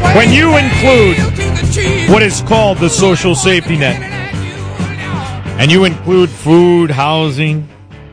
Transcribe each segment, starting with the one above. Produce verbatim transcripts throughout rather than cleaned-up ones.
When you include what is called the social safety net, and you include food, housing,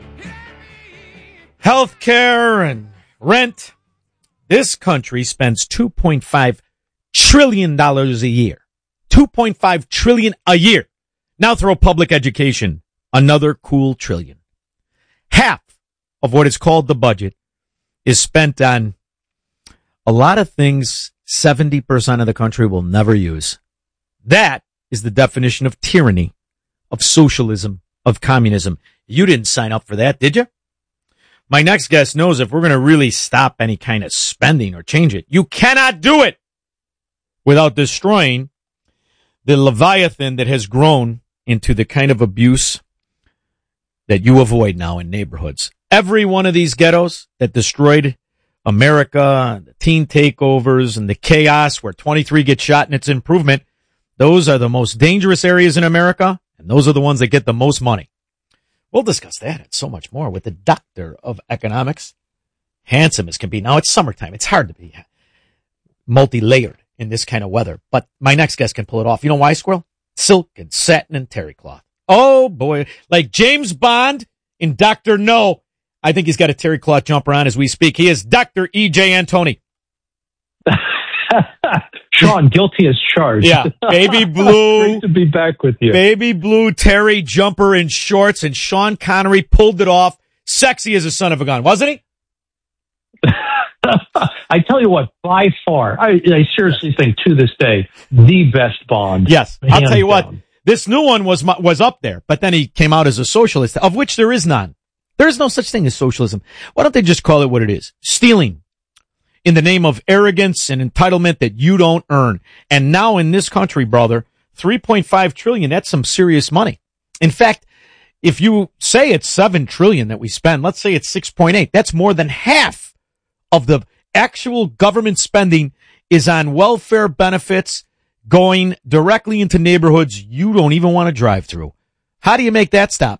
health care, and rent, this country spends two point five trillion dollars a year. two point five trillion dollars a year. Now throw public education, another cool trillion. Half of what is called the budget is spent on a lot of things seventy percent of the country will never use. That is the definition of tyranny, of socialism, of communism. You didn't sign up for that, did you? My next guest knows if we're going to really stop any kind of spending or change it, you cannot do it without destroying the Leviathan that has grown into the kind of abuse that you avoid now in neighborhoods. Every one of these ghettos that destroyed America, the teen takeovers, and the chaos where twenty-three get shot and its improvement, those are the most dangerous areas in America, and those are the ones that get the most money. We'll discuss that and so much more with the doctor of economics, handsome as can be. Now, it's summertime. It's hard to be multi-layered in this kind of weather, but my next guest can pull it off. You know why, Squirrel? Silk and satin and terry cloth. Oh, boy. Like James Bond in Doctor No. I think he's got a terry cloth jumper on as we speak. He is Doctor E J Antoni. Sean, guilty as charged. Yeah, baby blue. Great to be back with you. Baby blue terry jumper and shorts, and Sean Connery pulled it off. Sexy as a son of a gun, wasn't he? I tell you what, by far, I, I seriously think to this day, the best Bond. Yes, I'll tell you down. what, this new one was was up there, but then he came out as a socialist, of which there is none. There is no such thing as socialism. Why don't they just call it what it is? Stealing in the name of arrogance and entitlement that you don't earn. And now in this country, brother, three point five trillion dollars, that's some serious money. In fact, if you say it's seven trillion dollars that we spend, let's say it's six point eight, that's more than half of the actual government spending is on welfare benefits going directly into neighborhoods you don't even want to drive through. How do you make that stop?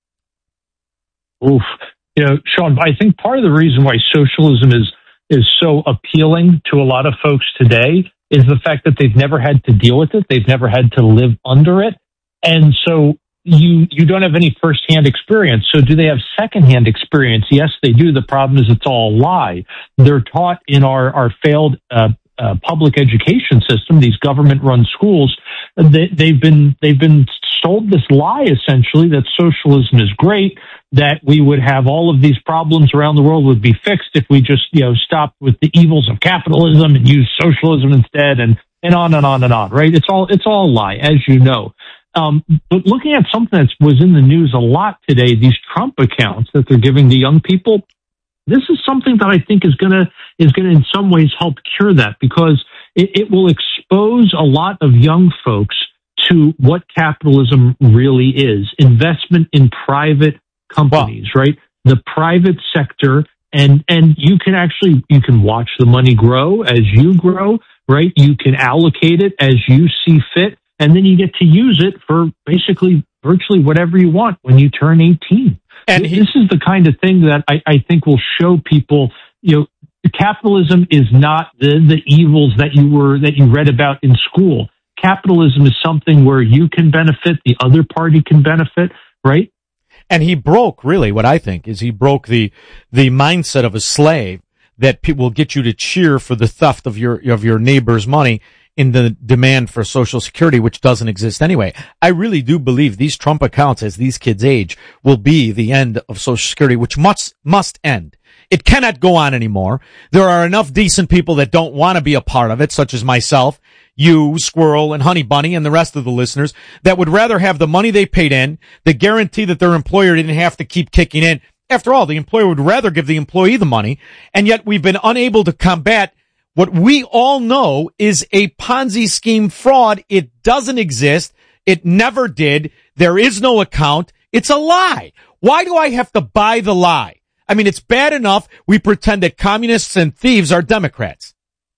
Oof. You know, Sean, I think part of the reason why socialism is is so appealing to a lot of folks today is the fact that they've never had to deal with it. They've never had to live under it. And so you you don't have any firsthand experience. So do they have secondhand experience? Yes, they do. The problem is it's all a lie. They're taught in our, our failed uh, uh, public education system, these government-run schools, they, they've been they've been sold this lie, essentially, that socialism is great, that we would have all of these problems around the world would be fixed if we just, you know, stopped with the evils of capitalism and use socialism instead, and, and on and on and on, right? It's all, it's all a lie, as you know. Um, but looking at something that was in the news a lot today, these Trump accounts that they're giving to young people, this is something that I think is going to, is going to in some ways help cure that, because it, it will expose a lot of young folks to what capitalism really is. Investment in private companies, wow. Right? The private sector, and, and you can actually, you can watch the money grow as you grow, right? You can allocate it as you see fit, and then you get to use it for basically virtually whatever you want when you turn eighteen. And he, this is the kind of thing that I, I think will show people, you know, capitalism is not the, the evils that you were, that you read about in school. Capitalism is something where you can benefit, the other party can benefit, right? And he broke, really, what I think is he broke the the mindset of a slave that pe- will get you to cheer for the theft of your of your neighbor's money in the demand for Social Security, which doesn't exist anyway. I really do believe these Trump accounts, as these kids age, will be the end of Social Security, which must must end. It cannot go on anymore. There are enough decent people that don't want to be a part of it, such as myself, you, Squirrel, and Honey Bunny, and the rest of the listeners, that would rather have the money they paid in, the guarantee that their employer didn't have to keep kicking in. After all, the employer would rather give the employee the money, and yet we've been unable to combat what we all know is a Ponzi scheme fraud. It doesn't exist. It never did. There is no account. It's a lie. Why do I have to buy the lie? I mean, it's bad enough we pretend that communists and thieves are Democrats.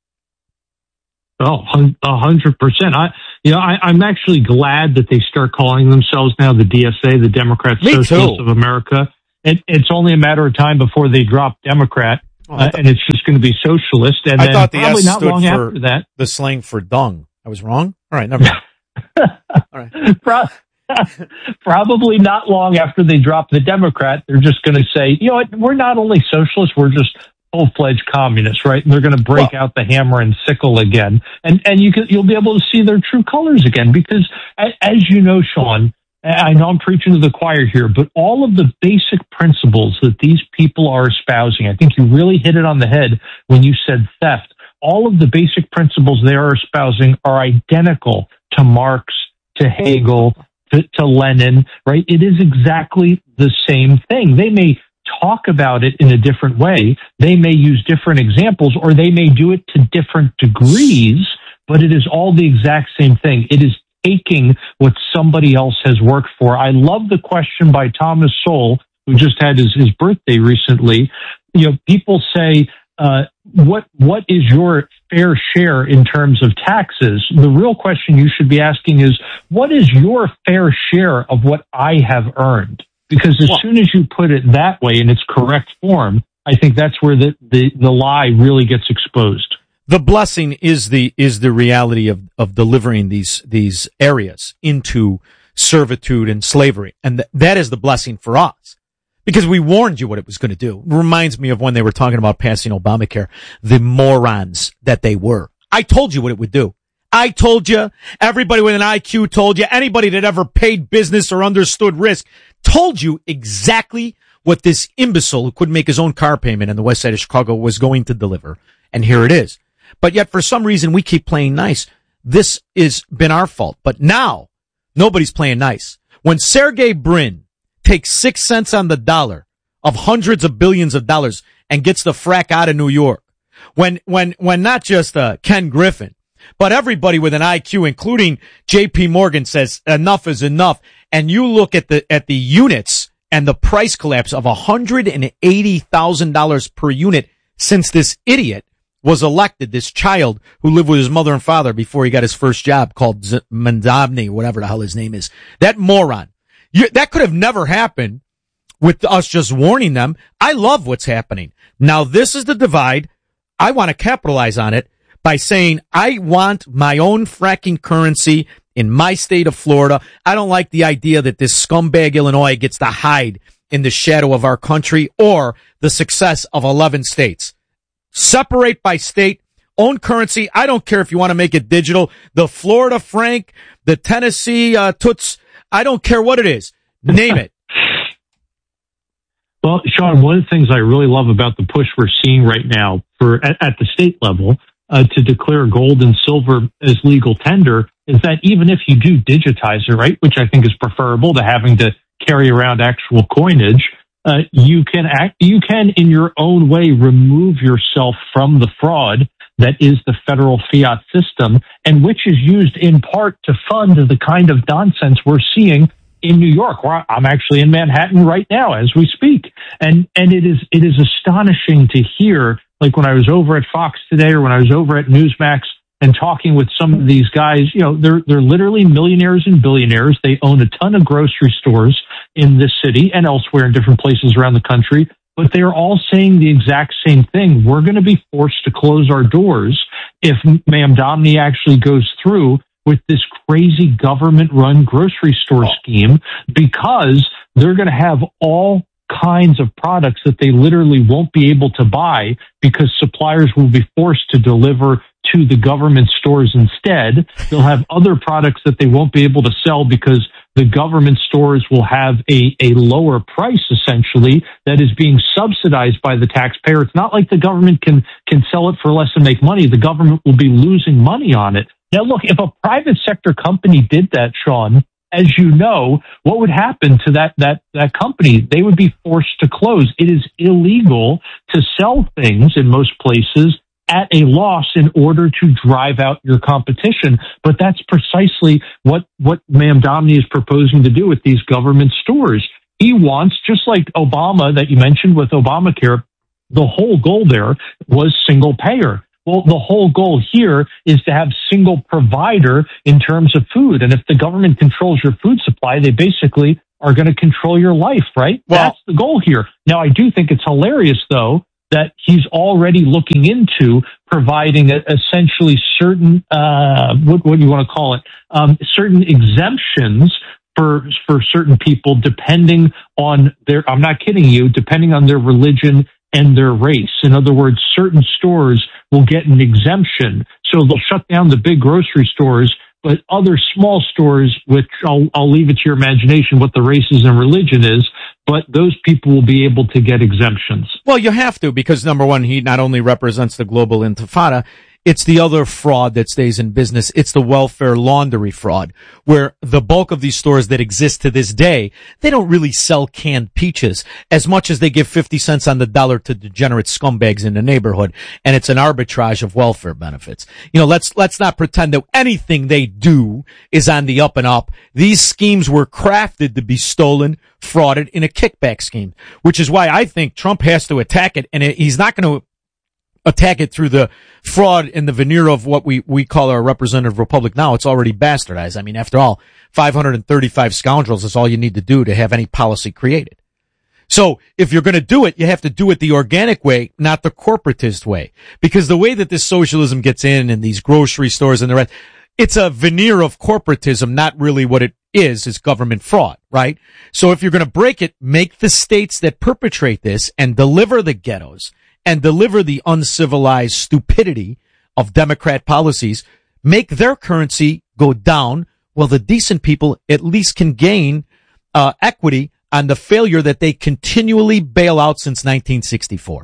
Oh, a hundred percent. I, you know, I, I'm actually glad that they start calling themselves now the D S A, the Democrat Socialists of America. It, it's only a matter of time before they drop Democrat. Oh, thought, uh, and it's just going to be socialist. And I then thought the probably S not stood long for after that, the slang for dung. I was wrong. All right, never mind. All right. Probably not long after they drop the Democrat, they're just going to say, you know what, we're not only socialists, we're just full-fledged communists, right? And they're going to break well, out the hammer and sickle again. And and you can, you'll be able to see their true colors again because, as you know, Sean, I know I'm preaching to the choir here, but all of the basic principles that these people are espousing, I think you really hit it on the head when you said theft. All of the basic principles they are espousing are identical to Marx, to Hegel, to, to Lenin, right? It is exactly the same thing. They may talk about it in a different way. They may use different examples, or they may do it to different degrees, but it is all the exact same thing. It is taking what somebody else has worked for. I love the question by Thomas Sowell, who just had his, his birthday recently. You know, people say, uh, what what is your fair share in terms of taxes? The real question you should be asking is, what is your fair share of what I have earned? Because as soon as you put it that way in its correct form, I think that's where the, the, the lie really gets exposed. The blessing is the is the reality of, of delivering these these areas into servitude and slavery. And th- that is the blessing for us. Because we warned you what it was going to do. It reminds me of when they were talking about passing Obamacare, the morons that they were. I told you what it would do. I told you, everybody with an I Q told you, anybody that ever paid business or understood risk told you exactly what this imbecile who couldn't make his own car payment in the west side of Chicago was going to deliver. And here it is. But yet, for some reason, we keep playing nice. This has been our fault. But now, nobody's playing nice. When Sergey Brin takes six cents on the dollar of hundreds of billions of dollars and gets the frack out of New York, when when when not just uh, Ken Griffin, but everybody with an I Q, including J P Morgan, says enough is enough, and you look at the at the units and the price collapse of one hundred eighty thousand dollars per unit since this idiot was elected, this child who lived with his mother and father before he got his first job called Z- Mandavny, whatever the hell his name is. That moron. You, that could have never happened with us just warning them. I love what's happening. Now, this is the divide. I want to capitalize on it by saying I want my own fracking currency in my state of Florida. I don't like the idea that this scumbag Illinois gets to hide in the shadow of our country or the success of eleven states. Separate by state, own currency. I don't care if you want to make it digital. The Florida franc, the Tennessee uh, toots, I don't care what it is. Name it. Well, Sean, one of the things I really love about the push we're seeing right now for at, at the state level uh, to declare gold and silver as legal tender is that even if you do digitize it, right, which I think is preferable to having to carry around actual coinage, Uh, you can act, you can in your own way remove yourself from the fraud that is the federal fiat system, and which is used in part to fund the kind of nonsense we're seeing in New York, where I'm actually in Manhattan right now as we speak. And, and it is, it is astonishing to hear, like when I was over at Fox today or when I was over at Newsmax and talking with some of these guys, you know, they're, they're literally millionaires and billionaires. They own a ton of grocery stores in this city and elsewhere in different places around the country, but they are all saying the exact same thing. We're going to be forced to close our doors if Mamdani actually goes through with this crazy government-run grocery store scheme, because they're going to have all kinds of products that they literally won't be able to buy because suppliers will be forced to deliver to the government stores instead. They'll have other products that they won't be able to sell because the government stores will have a, a lower price, essentially, that is being subsidized by the taxpayer. It's not like the government can, can sell it for less and make money. The government will be losing money on it. Now, look, if a private sector company did that, Sean, as you know, what would happen to that, that, that company? They would be forced to close. It is illegal to sell things in most places at a loss in order to drive out your competition. But that's precisely what, what Mamdani is proposing to do with these government stores. He wants, just like Obama that you mentioned with Obamacare, the whole goal there was single payer. Well, the whole goal here is to have single provider in terms of food. And if the government controls your food supply, they basically are going to control your life, right? Well, that's the goal here. Now, I do think it's hilarious, though, that he's already looking into providing a, essentially certain, uh, what, what do you want to call it, um, certain exemptions for for certain people depending on their, I'm not kidding you, depending on their religion and their race. In other words, certain stores will get an exemption. So they'll shut down the big grocery stores, but other small stores, which I'll, I'll leave it to your imagination what the races and religion is, but those people will be able to get exemptions. Well, you have to, because number one, he not only represents the global intifada, it's the other fraud that stays in business. It's the welfare laundry fraud, where the bulk of these stores that exist to this day, they don't really sell canned peaches as much as they give fifty cents on the dollar to degenerate scumbags in the neighborhood. And it's an arbitrage of welfare benefits. You know, let's, let's not pretend that anything they do is on the up and up. These schemes were crafted to be stolen, frauded in a kickback scheme, which is why I think Trump has to attack it. And it, he's not going to attack it through the fraud in the veneer of what we, we call our representative republic now. It's already bastardized. I mean, after all, five hundred thirty-five scoundrels is all you need to do to have any policy created. So if you're going to do it, you have to do it the organic way, not the corporatist way. Because the way that this socialism gets in and these grocery stores and the rest, it's a veneer of corporatism, not really what it is, is government fraud, right? So if you're going to break it, make the states that perpetrate this and deliver the ghettos and deliver the uncivilized stupidity of Democrat policies, make their currency go down, while the decent people at least can gain uh, equity on the failure that they continually bail out since nineteen sixty-four.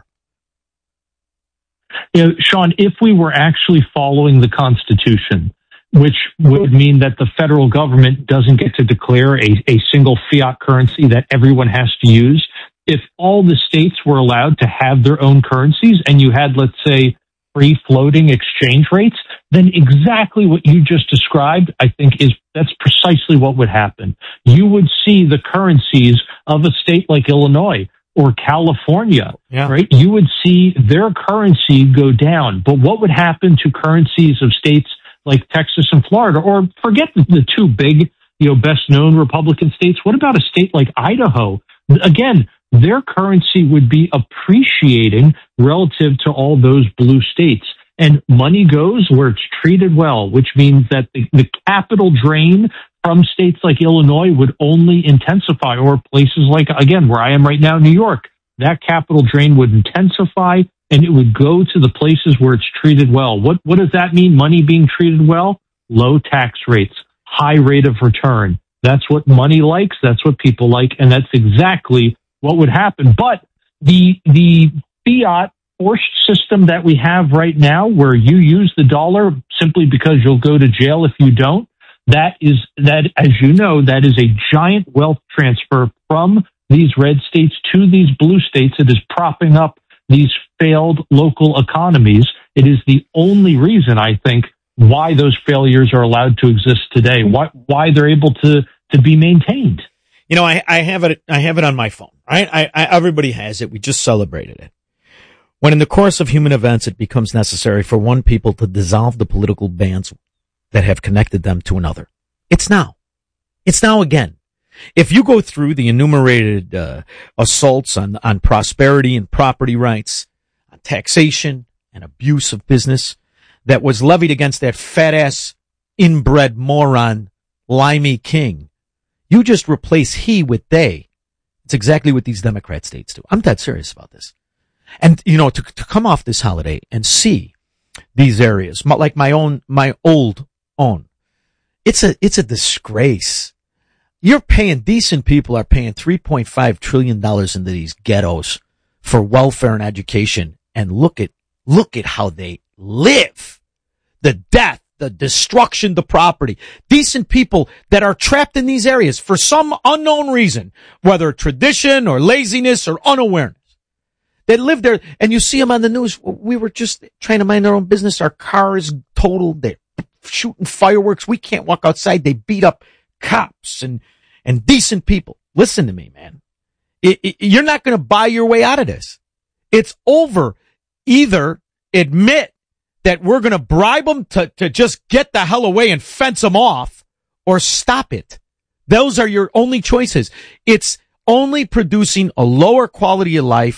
You know, Sean, if we were actually following the Constitution, which would mean that the federal government doesn't get to declare a, a single fiat currency that everyone has to use, if all the states were allowed to have their own currencies and you had, let's say, free floating exchange rates, then exactly what you just described, I think is, that's precisely what would happen. You would see the currencies of a state like Illinois or California, yeah. right? You would see their currency go down. But what would happen to currencies of states like Texas and Florida, or forget the two big, you know, best known Republican states? What about a state like Idaho? Again, their currency would be appreciating relative to all those blue states. And money goes where it's treated well, which means that the, the capital drain from states like Illinois would only intensify, or places like, again, where I am right now, New York, that capital drain would intensify and it would go to the places where it's treated well. What, what does that mean? Money being treated well? Low tax rates, high rate of return. That's what money likes. That's what people like. And that's exactly what would happen. But the, the fiat forced system that we have right now, where you use the dollar simply because you'll go to jail if you don't, that is, that, as you know, that is a giant wealth transfer from these red states to these blue states. It is propping up these failed local economies. It is the only reason, I think, why those failures are allowed to exist today, why, why they're able to, to be maintained. You know, I, I have it, I have it on my phone, right? I, I, everybody has it. We just celebrated it. When in the course of human events, it becomes necessary for one people to dissolve the political bands that have connected them to another. It's now. It's now again. If you go through the enumerated uh, assaults on, on prosperity and property rights, on taxation and abuse of business that was levied against that fat-ass inbred moron, Limey King, you just replace he with they. It's exactly what these Democrat states do. I'm dead serious about this. And, you know, to, to come off this holiday and see these areas, like my own, my old own, it's a, it's a disgrace. You're paying, decent people are paying three point five trillion dollars into these ghettos for welfare and education. And look at, look at how they live. The death, the destruction, the property. Decent people that are trapped in these areas for some unknown reason, whether tradition or laziness or unawareness. They live there, and you see them on the news. We were just trying to mind our own business. Our car is totaled. They're shooting fireworks. We can't walk outside. They beat up cops and, and decent people. Listen to me, man. It, it, you're not going to buy your way out of this. It's over. Either admit that we're going to bribe them to, to just get the hell away and fence them off, or stop it. Those are your only choices. It's only producing a lower quality of life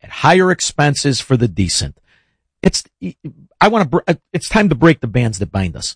at higher expenses for the decent. It's, I want to, it's time to break the bands that bind us.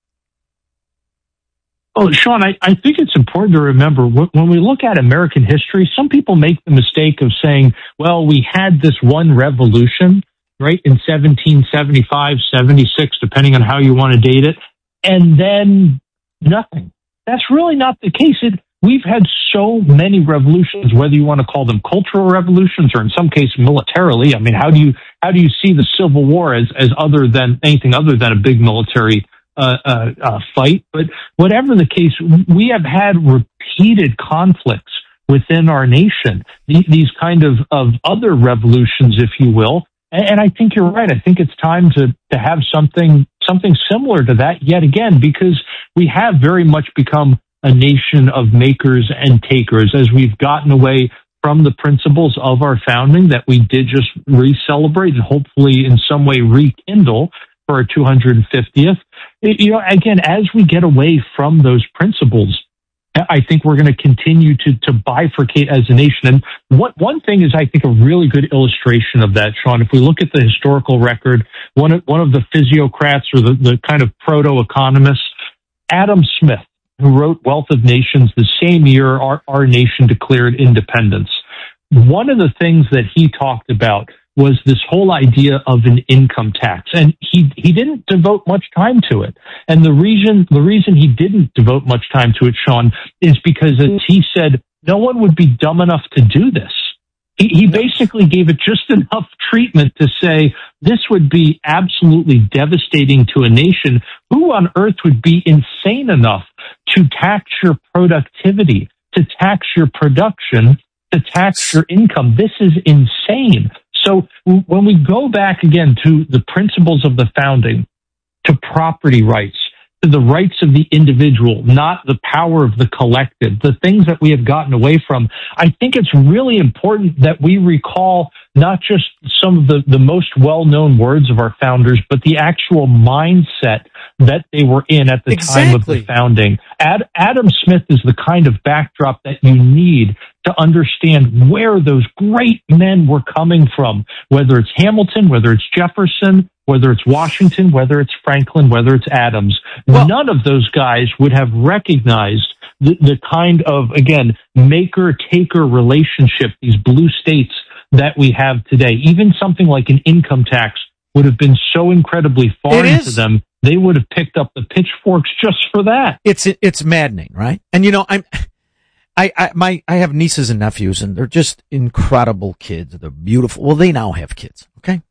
Oh, Sean, I, I think it's important to remember when we look at American history, some people make the mistake of saying, well, we had this one revolution, right, in seventeen seventy-five, seventy-six, depending on how you want to date it, and then nothing. That's really not the case. It, we've had so many revolutions, whether you want to call them cultural revolutions or in some cases militarily. I mean, how do you, how do you see the Civil War as, as other than anything other than a big military Uh, uh, uh, fight? But whatever the case, we have had repeated conflicts within our nation, these, these kind of, of other revolutions, if you will. And, and I think you're right. I think it's time to, to have something, something similar to that yet again, because we have very much become a nation of makers and takers as we've gotten away from the principles of our founding that we did just re-celebrate and hopefully in some way rekindle for our two hundred fiftieth. You know, again, as we get away from those principles, I think we're going to continue to, to bifurcate as a nation. And what, one thing is, I think, a really good illustration of that, Sean. If we look at the historical record, one of, one of the physiocrats or the, the kind of proto-economists, Adam Smith, who wrote Wealth of Nations the same year our, our nation declared independence. One of the things that he talked about was this whole idea of an income tax. And he, he didn't devote much time to it. And the reason, the reason he didn't devote much time to it, Sean, is because as he said, no one would be dumb enough to do this. He, he basically gave it just enough treatment to say this would be absolutely devastating to a nation. Who on earth would be insane enough to tax your productivity, to tax your production, to tax your income? This is insane. So when we go back again to the principles of the founding, to property rights, to the rights of the individual, not the power of the collective, the things that we have gotten away from, I think it's really important that we recall not just some of the, the most well-known words of our founders, but the actual mindset that they were in at the exactly. time of the founding. Ad, Adam Smith is the kind of backdrop that you need to understand where those great men were coming from, whether it's Hamilton, whether it's Jefferson, whether it's Washington, whether it's Franklin, whether it's Adams. Well, none of those guys would have recognized the, the kind of, again, maker-taker relationship, these blue states that we have today. Even something like an income tax would have been so incredibly foreign to them, they would have picked up the pitchforks just for that. It's it's maddening, right? And you know, I'm I, I my I have nieces and nephews, and they're just incredible kids. They're beautiful. Well, they now have kids, okay?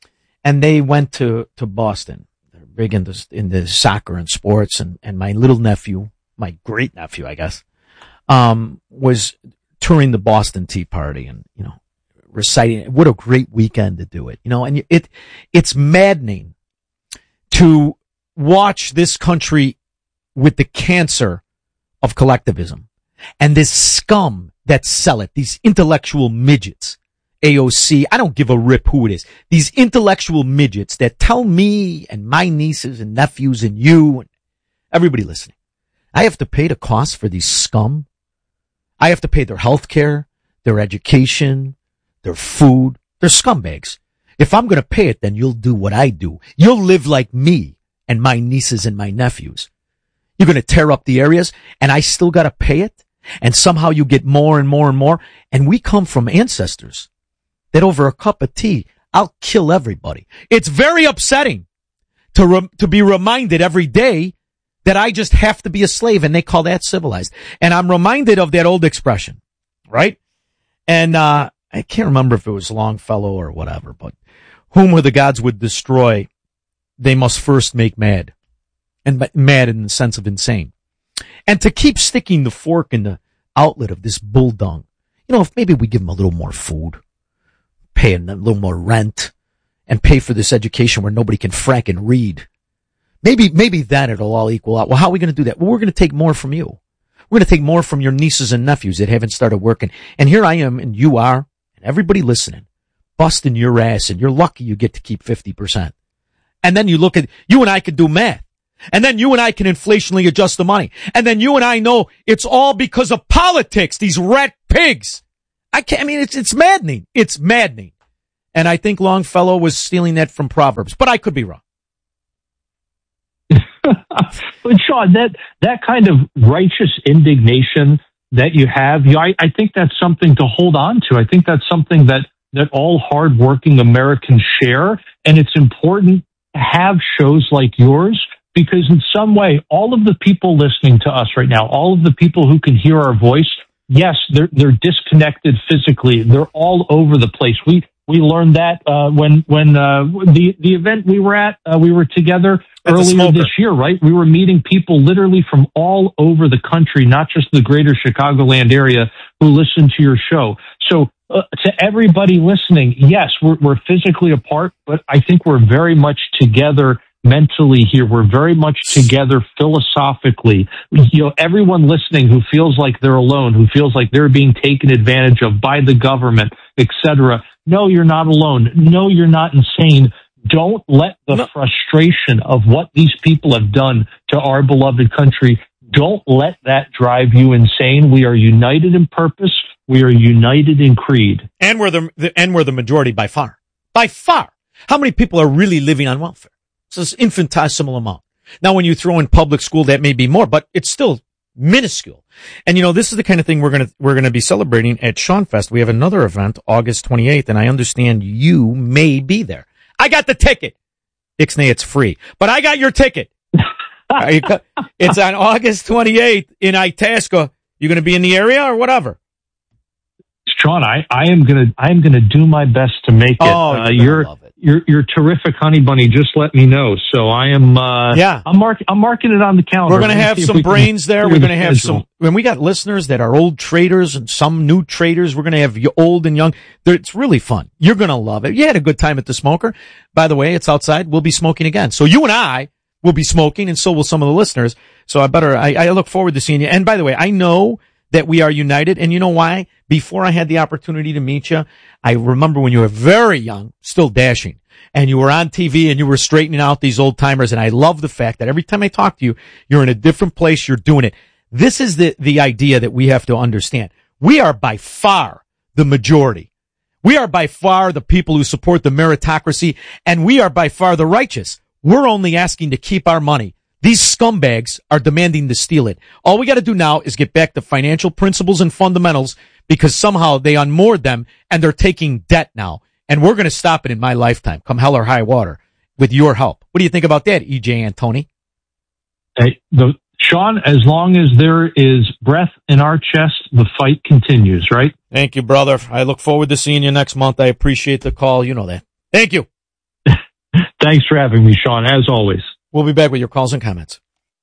And they went to to Boston. They're big into into soccer and sports. And and my little nephew, my great nephew, I guess, um, was touring the Boston Tea Party, and you know, reciting. What a great weekend to do it, you know. And it it's maddening to watch this country with the cancer of collectivism and this scum that sell it, these intellectual midgets, A O C, I don't give a rip who it is, these intellectual midgets that tell me and my nieces and nephews and you and everybody listening, I have to pay the cost for these scum. I have to pay their health care, their education, their food. They're scumbags. If I'm going to pay it, then you'll do what I do. You'll live like me and my nieces and my nephews. You're going to tear up the areas, and I still got to pay it, and somehow you get more and more and more. And we come from ancestors that over a cup of tea, I'll kill everybody. It's very upsetting to re- to be reminded every day that I just have to be a slave, and they call that civilized. And I'm reminded of that old expression, right? And uh I can't remember if it was Longfellow or whatever, but whom the gods would destroy, they must first make mad. And mad in the sense of insane. And to keep sticking the fork in the outlet of this bull dung, you know, if maybe we give them a little more food, pay a little more rent, and pay for this education where nobody can frack and read, maybe, maybe then it'll all equal out. Well, how are we going to do that? Well, we're going to take more from you. We're going to take more from your nieces and nephews that haven't started working. And here I am, and you are, and everybody listening, busting your ass, and you're lucky you get to keep fifty percent. And then you look at, you and I could do math. And then you and I can inflationally adjust the money. And then you and I know it's all because of politics, these rat pigs. I can't, I mean, it's, it's maddening. It's maddening. And I think Longfellow was stealing that from Proverbs, but I could be wrong. But Sean, that, that kind of righteous indignation that you have, you know, I, I think that's something to hold on to. I think that's something that, that all hardworking Americans share. And it's important to have shows like yours, because in some way, all of the people listening to us right now, all of the people who can hear our voice, yes, they're, they're disconnected physically. They're all over the place. We, we learned that, uh, when, when, uh, the, the event we were at, uh, we were together earlier this year, right? We were meeting people literally from all over the country, not just the greater Chicagoland area, who listen to your show. So, uh, to everybody listening, yes, we're, we're physically apart, but I think we're very much together mentally here. We're very much together philosophically. You know, everyone listening who feels like they're alone, who feels like they're being taken advantage of by the government, et cetera. No, you're not alone. No, you're not insane. Don't let the no. frustration of what these people have done to our beloved country, don't let that drive you insane. We are united in purpose. We are united in creed. And we're the, the and we're the majority by far. By far. How many people are really living on welfare? It's this infinitesimal amount. Now, when you throw in public school, that may be more, but it's still minuscule. And you know, this is the kind of thing we're going to, we're going to be celebrating at Sean Fest. We have another event, August twenty-eighth, and I understand you may be there. I got the ticket. Ixnay, it's free, but I got your ticket. It's on August twenty-eighth in Itasca. You going to be in the area or whatever? Sean, I, I am going to, I am going to do my best to make it. Oh, uh, you're, you're, you're, you're terrific, honey bunny. Just let me know. So I am, uh, yeah, I'm marking, I'm marking it on the calendar. We're going to have some brains there. We're going to have some, when we got listeners that are old traders and some new traders, we're going to have you old and young. It's really fun. You're going to love it. You had a good time at the Smoker. By the way, it's outside. We'll be smoking again. So you and I will be smoking, and so will some of the listeners. So I better, I, I look forward to seeing you. And by the way, I know that we are united. And you know why? Before I had the opportunity to meet you, I remember when you were very young, still dashing, and you were on T V and you were straightening out these old timers. And I love the fact that every time I talk to you, you're in a different place. You're doing it. This is the, the idea that we have to understand. We are by far the majority. We are by far the people who support the meritocracy, and we are by far the righteous. We're only asking to keep our money. These scumbags are demanding to steal it. All we got to do now is get back to financial principles and fundamentals, because somehow they unmoored them and they're taking debt now. And we're going to stop it in my lifetime, come hell or high water, with your help. What do you think about that, E J Antoni? Hey, the, Sean, as long as there is breath in our chest, the fight continues, right? Thank you, brother. I look forward to seeing you next month. I appreciate the call. You know that. Thank you. Thanks for having me, Sean, as always. We'll be back with your calls and comments.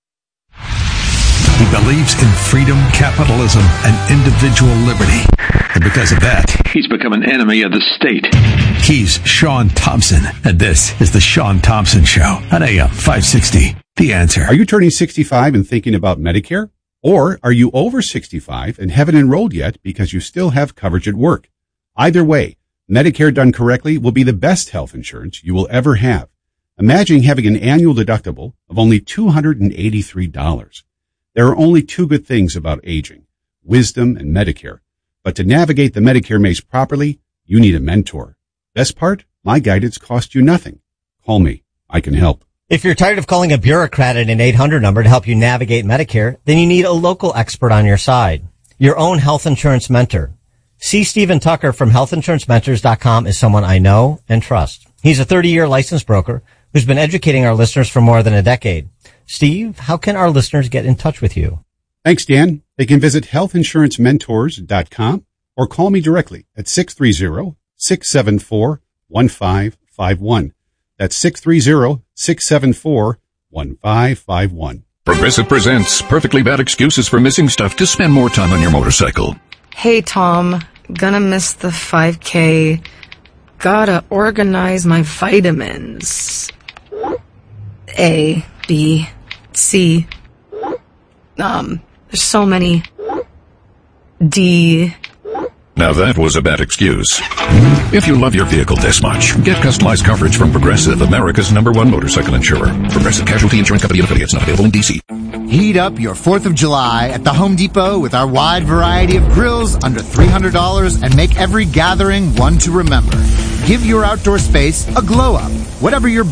He believes in freedom, capitalism, and individual liberty. And because of that, he's become an enemy of the state. He's Sean Thompson, and this is the Sean Thompson Show on A M five sixty. The Answer. Are you turning sixty-five and thinking about Medicare? Or are you over sixty-five and haven't enrolled yet because you still have coverage at work? Either way, Medicare done correctly will be the best health insurance you will ever have. Imagine having an annual deductible of only two hundred eighty-three dollars. There are only two good things about aging, wisdom and Medicare. But to navigate the Medicare maze properly, you need a mentor. Best part? My guidance costs you nothing. Call me. I can help. If you're tired of calling a bureaucrat at an eight hundred number to help you navigate Medicare, then you need a local expert on your side. Your own health insurance mentor. C. Stephen Tucker from health insurance mentors dot com is someone I know and trust. He's a thirty-year licensed broker who's been educating our listeners for more than a decade. Steve, how can our listeners get in touch with you? Thanks, Dan. They can visit health insurance mentors dot com or call me directly at six three zero, six seven four, one five five one. That's six three zero, six seven four, one five five one. Progressive presents Perfectly Bad Excuses for Missing Stuff to Spend More Time on Your Motorcycle. Hey, Tom. Gonna miss the five K. Gotta organize my vitamins. A, B, C. Um, there's so many. D. Now that was a bad excuse. If you love your vehicle this much, get customized coverage from Progressive, America's number one motorcycle insurer. Progressive Casualty Insurance Company and affiliates, not available in D C. Heat up your fourth of July at the Home Depot with our wide variety of grills under three hundred dollars and make every gathering one to remember. Give your outdoor space a glow up. Whatever your